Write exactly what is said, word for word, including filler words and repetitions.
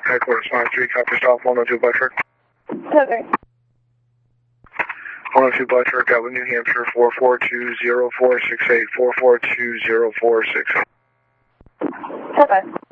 Headquarters five three, copy stop, one oh two Black Shark. Okay. one oh two Black Shark, Gatwood, New Hampshire, four four two zero four six eight, four four two zero four six eight. Okay.